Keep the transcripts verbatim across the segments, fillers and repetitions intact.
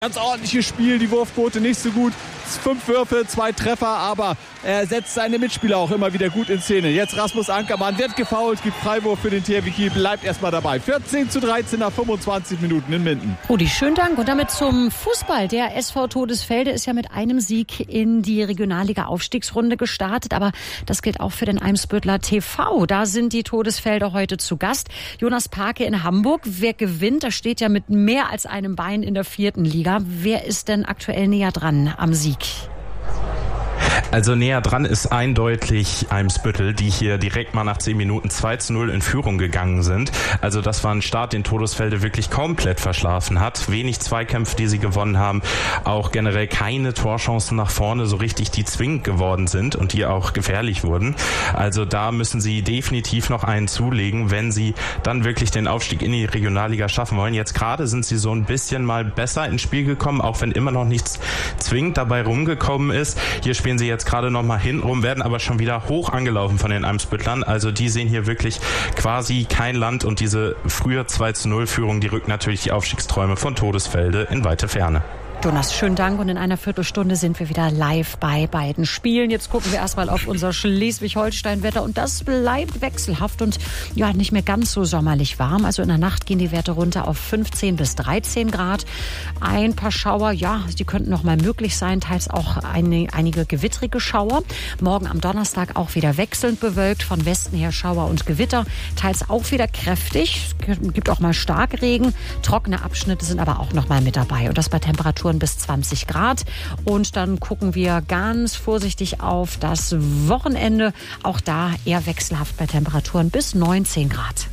Ganz ordentliches Spiel, die Wurfquote nicht so gut. Fünf Würfe, zwei Treffer, aber er setzt seine Mitspieler auch immer wieder gut in Szene. Jetzt Rasmus Ankermann wird gefoult, gibt Freiwurf für den T H W Kiel, bleibt erstmal dabei. vierzehn zu dreizehn nach fünfundzwanzig Minuten in Minden. Rudi, schönen Dank. Und damit zum Fußball. Der S V Todesfelde ist ja mit einem Sieg in die Regionalliga-Aufstiegsrunde gestartet, aber das gilt auch für den Eimsbüttler T V. Da sind die Todesfelder heute zu Gast. Jonas Parke in Hamburg. Wer gewinnt, das steht ja mit mehr als einem Bein in der vierten Liga. Wer ist denn aktuell näher dran am Sieg? Also näher dran ist eindeutig Eimsbüttel, die hier direkt mal nach zehn Minuten zwei zu null in Führung gegangen sind. Also das war ein Start, den Todesfelde wirklich komplett verschlafen hat. Wenig Zweikämpfe, die sie gewonnen haben. Auch generell keine Torchancen nach vorne so richtig, die zwingend geworden sind und die auch gefährlich wurden. Also da müssen sie definitiv noch einen zulegen, wenn sie dann wirklich den Aufstieg in die Regionalliga schaffen wollen. Jetzt gerade sind sie so ein bisschen mal besser ins Spiel gekommen, auch wenn immer noch nichts zwingend dabei rumgekommen ist. Hier spielen sie jetzt gerade noch mal hintenrum, werden aber schon wieder hoch angelaufen von den Eimsbüttlern. Also die sehen hier wirklich quasi kein Land und diese frühe zwei zu null Führung, die rückt natürlich die Aufstiegsträume von Todesfelde in weite Ferne. Jonas, schönen Dank. Und in einer Viertelstunde sind wir wieder live bei beiden Spielen. Jetzt gucken wir erstmal auf unser Schleswig-Holstein-Wetter. Und das bleibt wechselhaft und ja, nicht mehr ganz so sommerlich warm. Also in der Nacht gehen die Werte runter auf fünfzehn bis dreizehn Grad. Ein paar Schauer, ja, die könnten noch mal möglich sein. Teils auch eine, einige gewittrige Schauer. Morgen am Donnerstag auch wieder wechselnd bewölkt. Von Westen her Schauer und Gewitter. Teils auch wieder kräftig. Es gibt auch mal Starkregen. Trockene Abschnitte sind aber auch noch mal mit dabei. Und das bei Temperaturen bis zwanzig Grad. Und dann gucken wir ganz vorsichtig auf das Wochenende. Auch da eher wechselhaft bei Temperaturen bis neunzehn Grad.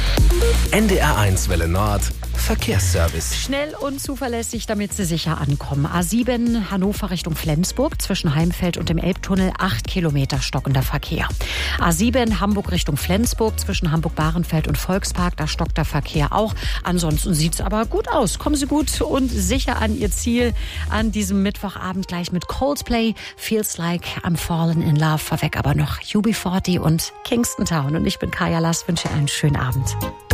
N D R eins Welle Nord Verkehrsservice. Schnell und zuverlässig, damit Sie sicher ankommen. A sieben Hannover Richtung Flensburg zwischen Heimfeld und dem Elbtunnel acht Kilometer stockender Verkehr. A sieben Hamburg Richtung Flensburg zwischen Hamburg-Bahrenfeld und Volkspark, da stockt der Verkehr auch. Ansonsten sieht es aber gut aus. Kommen Sie gut und sicher an Ihr Ziel an diesem Mittwochabend gleich mit Coldplay. Feels Like I'm Fallen in Love. Vorweg aber noch U B vierzig und Kingston Town. Und ich bin Kaya Lass, wünsche einen schönen Abend.